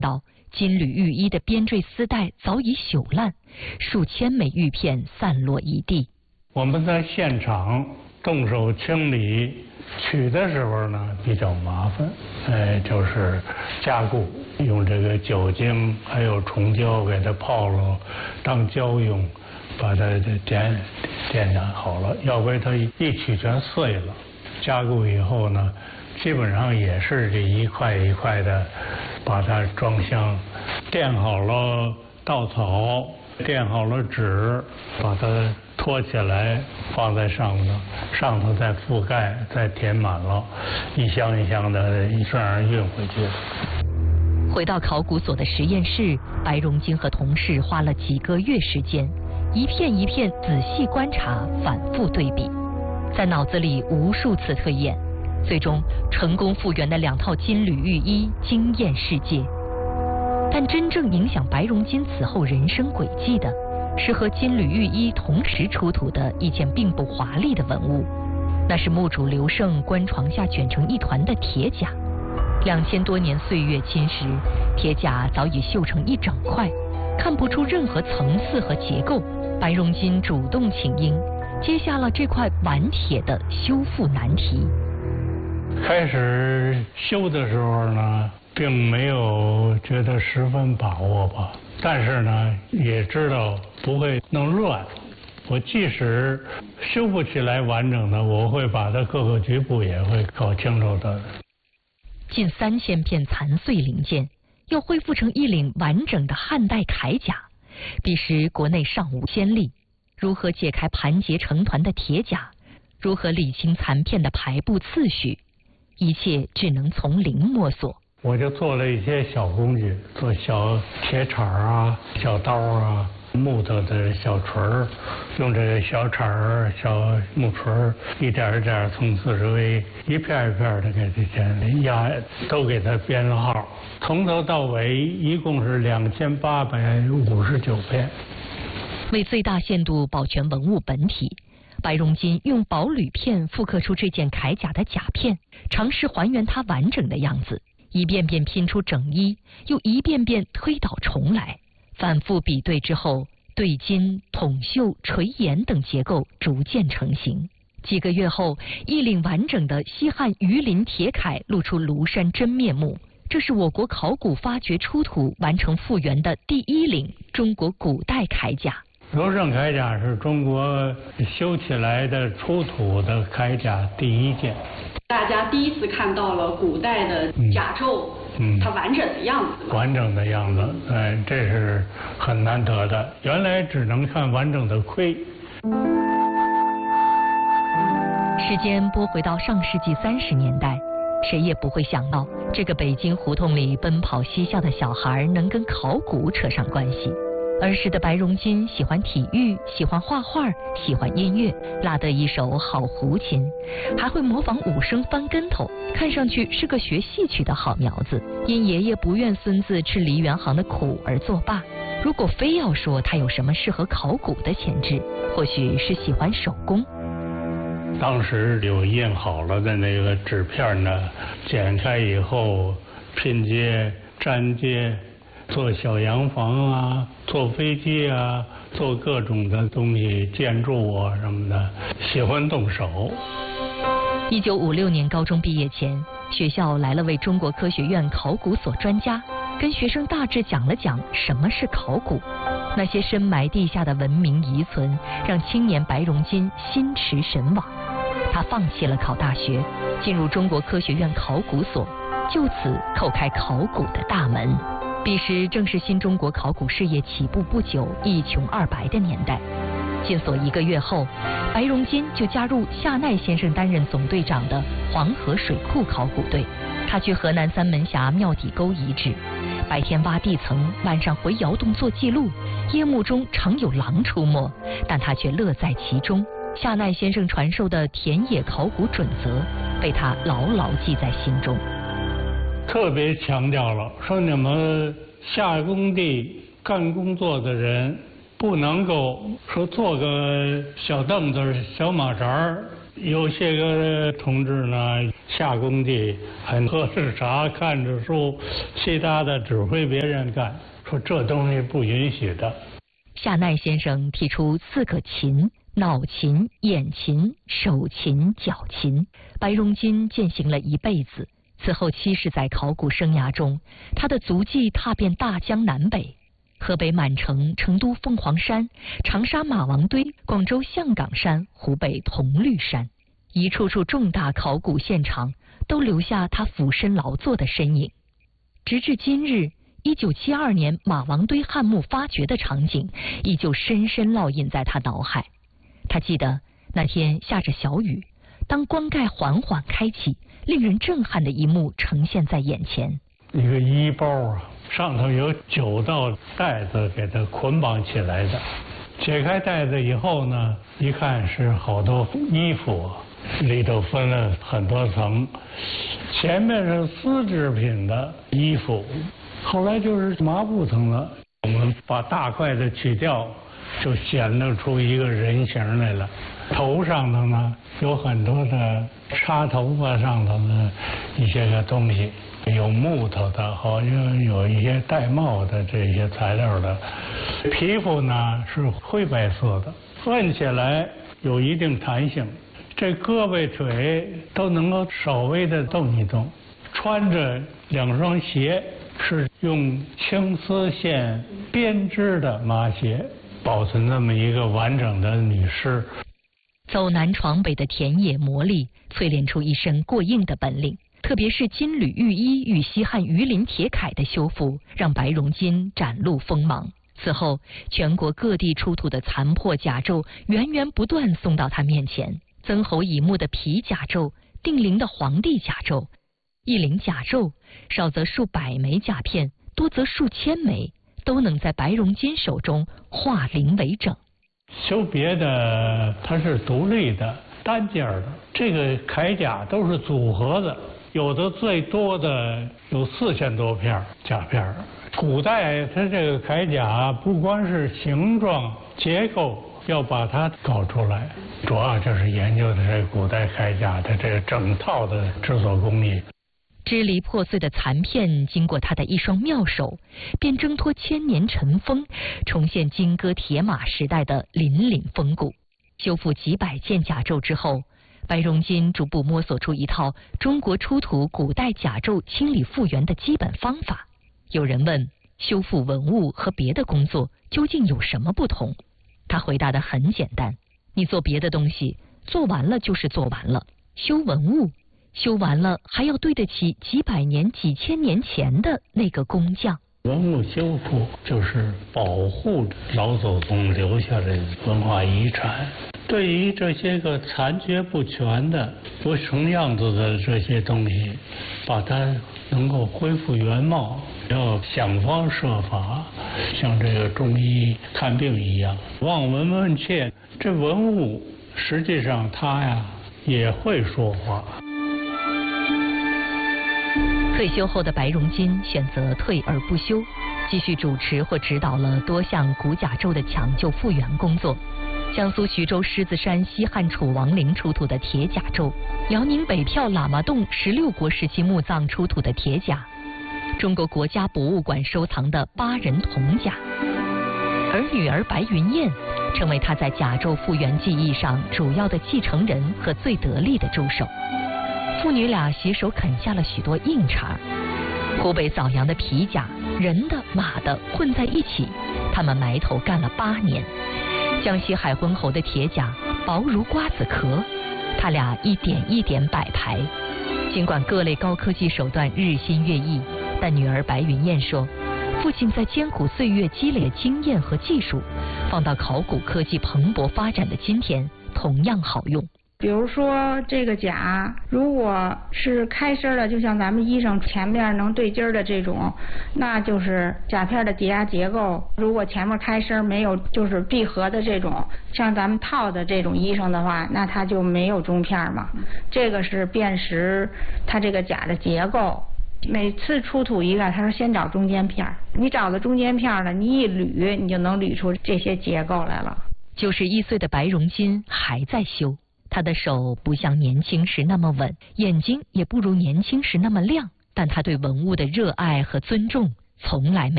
到金缕玉衣的编缀丝带早已朽烂，数千枚玉片散落一地。 我们在现场动手清理取的时候呢比较麻烦，就是加固，用这个酒精还有虫胶给它泡了当胶用，把它点好了，要不然它一取全碎了。加固以后呢，基本上也是这一块一块的把它装箱，垫好了稻草，垫好了纸，把它托起来放在上头再覆盖，再填满了，一箱一箱的这样运回去。 回到考古所的实验室，白荣金和同事花了几个月时间，一片一片仔细观察，反复对比，在脑子里无数次推演，最终成功复原的2套金缕玉衣惊艳世界。但真正影响白荣金此后人生轨迹的，是和金缕玉衣同时出土的一件并不华丽的文物，那是墓主刘胜棺床下卷成一团的铁甲。2000多年岁月侵蚀，铁甲早已锈成一整块，看不出任何层次和结构。白荣金主动请缨，接下了这块顽铁的修复难题。 开始修的时候呢，并没有觉得十分把握吧，但是呢，也知道不会弄乱。我即使修不起来完整的，我会把它各个局部也会搞清楚的。 近3000片残碎零件，要恢复成一领完整的汉代铠甲，彼时国内尚无先例。如何解开盘结成团的铁甲，如何理清残片的排布次序，一切只能从零摸索。 我就做了一些小工具，做小铁铲啊、小刀啊、木头的小锤儿，用这个小铲儿、小木锤儿，一点一点从四周围一片一片的给这些压，都给它编了号，从头到尾一共是2859片。 为最大限度保全文物本体，白荣金用薄铝片复刻出这件铠甲的甲片，尝试还原它完整的样子，一遍遍拼出整衣，又一遍遍推倒重来，反复比对之后，对金、筒绣、垂檐等结构逐渐成型。几个月后，一领完整的西汉鱼鳞铁铠露出庐山真面目。这是我国考古发掘出土完成复原的第1领中国古代铠甲。 刘胜铠甲是中国修起来的出土的铠甲第1件。 大家第一次看到了古代的甲胄，它完整的样子。 完整的样子，这是很难得的。原来只能看完整的盔。 时间拨回到上世纪30年代，谁也不会想到，这个北京胡同里奔跑嬉笑的小孩能跟考古扯上关系。儿时的白荣金喜欢体育，喜欢画画，喜欢音乐，拉得一手好胡琴，还会模仿武生翻跟头，看上去是个学戏曲的好苗子。因爷爷不愿孙子吃梨园行的苦而作罢。如果非要说他有什么适合考古的潜质，或许是喜欢手工。 当时有印好了的那个纸片呢，剪开以后拼接、粘接，做小洋房啊，做飞机啊，做各种的东西，建筑啊什么的，喜欢动手。 1956年高中毕业前，学校来了位中国科学院考古所专家，跟学生大致讲了讲什么是考古。那些深埋地下的文明遗存，让青年白荣金心驰神往。他放弃了考大学，进入中国科学院考古所，就此叩开考古的大门。彼时正是新中国考古事业起步不久、一穷二白的年代。进所1个月后，白荣金就加入夏奈先生担任总队长的黄河水库考古队。他去河南三门峡庙底沟遗址，白天挖地层，晚上回窑洞做记录。夜幕中常有狼出没，但他却乐在其中。夏奈先生传授的田野考古准则被他牢牢记在心中。 特别强调了，说你们下工地干工作的人，不能够说坐个小凳子、小马扎有些个同志呢，下工地还喝着茶看着书，其他的指挥别人干，说这东西不允许的。 夏奈先生提出4个勤：脑勤、眼勤、手勤、脚勤。白荣金践行了一辈子。此后70载考古生涯中，他的足迹踏遍大江南北，河北满城、成都凤凰山、长沙马王堆、广州象岗山、湖北铜绿山，一处处重大考古现场都留下他俯身劳作的身影。直至今日，1972年马王堆汉墓发掘的场景依旧深深烙印在他脑海。他记得那天下着小雨，当棺盖缓缓开启，令人震撼的一幕呈现在眼前。 一个衣包啊，上头有9道带子给它捆绑起来的。解开带子以后呢，一看是好多衣服，里头分了很多层。前面是丝织品的衣服，后来就是麻布层了。我们把大块的取掉，就显露出一个人形来了。头上头呢有很多的插头发上头的一些个东西，有木头的，好像有一些带帽的这些材料的。皮肤呢是灰白色的，摁起来有一定弹性，这胳膊腿都能够稍微的动一动。穿着2双鞋，是用青丝线编织的麻鞋，保存这么一个完整的女尸。 走南闯北的田野磨砺，淬炼出一身过硬的本领。特别是金缕玉衣与西汉鱼鳞铁铠的修复，让白荣金展露锋芒。此后，全国各地出土的残破甲胄源源不断送到他面前。曾侯乙墓的皮甲胄，定陵的黄帝甲胄，一陵甲胄，少则数百枚甲片，多则数千枚，都能在白荣金手中化零为整。 修别的它是独立的单件的，这个铠甲都是组合的，有的最多的有4000多片甲片。古代它这个铠甲不光是形状结构要把它搞出来，主要就是研究的这古代铠甲的这个整套的制作工艺。 支离破碎的残片经过他的一双妙手，便挣脱千年尘封，重现金戈铁马时代的凛凛风骨。修复几百件甲胄之后，白荣金逐步摸索出一套中国出土古代甲胄清理复原的基本方法。有人问，修复文物和别的工作究竟有什么不同？他回答得很简单，你做别的东西，做完了就是做完了，修文物，修完了还要对得起几百年、几千年前的那个工匠。 文物修复就是保护老祖宗留下的文化遗产。对于这些个残缺不全的、不成样子的这些东西，把它能够恢复原貌，要想方设法，像这个中医看病一样，望闻问切。这文物实际上它呀也会说话。 退休后的白荣金选择退而不休，继续主持或指导了多项古甲胄的抢救复原工作。江苏徐州狮子山西汉楚王陵出土的铁甲胄，辽宁北票喇嘛洞16国时期墓葬出土的铁甲，中国国家博物馆收藏的8人铜甲。而女儿白云燕成为他在甲胄复原技艺上主要的继承人和最得力的助手。父女俩携手啃下了许多硬茬。湖北枣阳的皮甲，人的、马的混在一起，他们埋头干了8年。江西海昏侯的铁甲薄如瓜子壳，他俩一点一点摆排。尽管各类高科技手段日新月异，但女儿白云燕说，父亲在艰苦岁月积累的经验和技术，放到考古科技蓬勃发展的今天，同样好用。 比如说这个甲，如果是开身的，就像咱们衣裳前面能对襟的这种，那就是甲片的叠压结构。如果前面开身没有就是闭合的这种，像咱们套的这种衣裳的话，那它就没有中片嘛。这个是辨识它这个甲的结构。每次出土一个，他说先找中间片，你找到中间片了，你一捋，你就能捋出这些结构来了。 91岁的白荣金还在修， 他的手不像年轻时那么稳，眼睛也不如年轻时那么亮，但他对文物的热爱和尊重从来没